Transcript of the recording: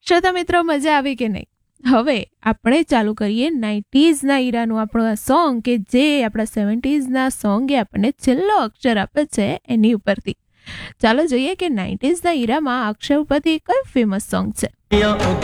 શ્રોતા મિત્રો, મજા આવી કે નહીં? હવે આપણે ચાલુ કરીએ 90s ઈરાનું આપણું આ સોંગ, કે જે આપણા 70s સોંગે આપણને છેલ્લો અક્ષર આપે છે એની ઉપરથી. ચાલો જોઈએ કે 90s ઈરામાં અક્ષર ઉપરથી કયું ફેમસ સોંગ છે.